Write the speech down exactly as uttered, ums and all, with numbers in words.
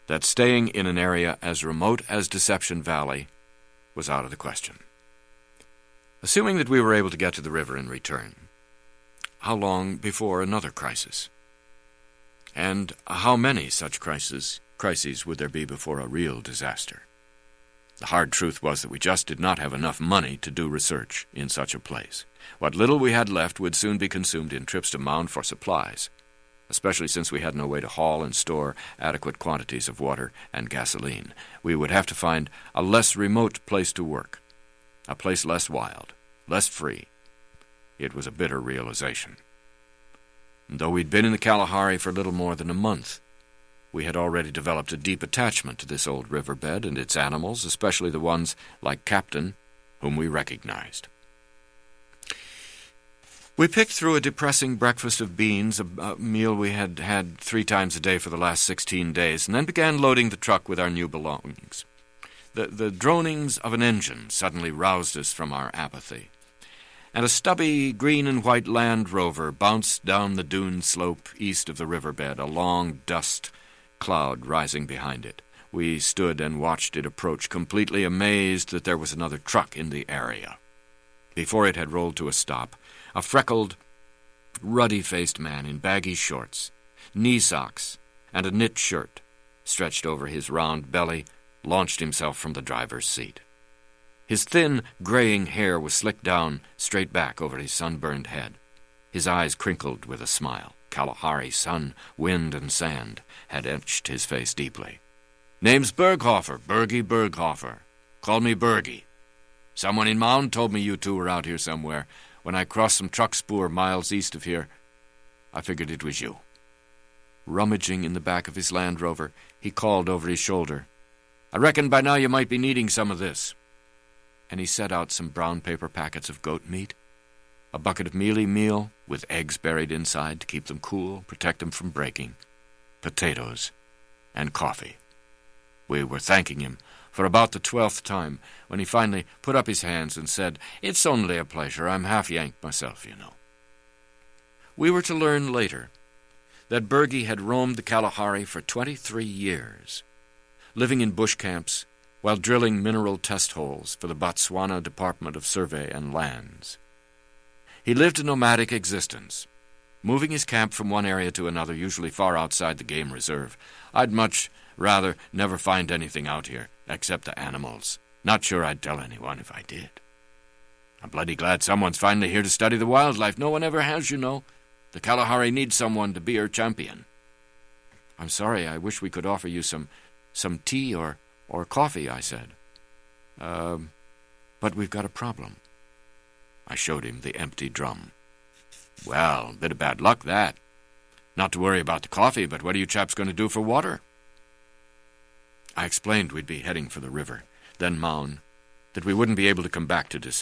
that staying in an area as remote as Deception Valley was out of the question. Assuming that we were able to get to the river and return, how long before another crisis? And how many such crises, crises would there be before a real disaster? The hard truth was that we just did not have enough money to do research in such a place. What little we had left would soon be consumed in trips to Mound for supplies, especially since we had no way to haul and store adequate quantities of water and gasoline. We would have to find a less remote place to work, a place less wild, less free. It was a bitter realization. And though we'd been in the Kalahari for little more than a month, we had already developed a deep attachment to this old riverbed and its animals, especially the ones like Captain, whom we recognized. We picked through a depressing breakfast of beans, a, a meal we had had three times a day for the last sixteen days, and then began loading the truck with our new belongings. The, the dronings of an engine suddenly roused us from our apathy, and a stubby green and white Land Rover bounced down the dune slope east of the riverbed, a long dust cloud rising behind it. We stood and watched it approach, completely amazed that there was another truck in the area. Before it had rolled to a stop, a freckled, ruddy-faced man in baggy shorts, knee socks, and a knit shirt stretched over his round belly launched himself from the driver's seat. His thin, graying hair was slicked down straight back over his sunburned head. His eyes crinkled with a smile. Kalahari sun, wind, and sand had etched his face deeply. "Name's Berghofer, Bergie Berghofer. Call me Bergie. Someone in Mound told me you two were out here somewhere. When I crossed some truck spoor miles east of here, I figured it was you." Rummaging in the back of his Land Rover, he called over his shoulder, "I reckon by now you might be needing some of this." And he set out some brown paper packets of goat meat, a bucket of mealy meal with eggs buried inside to keep them cool, protect them from breaking, potatoes, and coffee. We were thanking him for about the twelfth time when he finally put up his hands and said, "It's only a pleasure. I'm half Yank myself, you know." We were to learn later that Bergie had roamed the Kalahari for twenty-three years, living in bush camps while drilling mineral test holes for the Botswana Department of Survey and Lands. He lived a nomadic existence, moving his camp from one area to another, usually far outside the game reserve. I'd much rather never find anything out here, except the animals. Not sure I'd tell anyone if I did. I'm bloody glad someone's finally here to study the wildlife. No one ever has, you know. The Kalahari needs someone to be her champion. I'm sorry, I wish we could offer you some some tea or, or coffee, I said. Um, but we've got a problem. I showed him the empty drum. Well, a bit of bad luck, that. Not to worry about the coffee, but what are you chaps going to do for water? I explained we'd be heading for the river, then Mound, that we wouldn't be able to come back to Deception.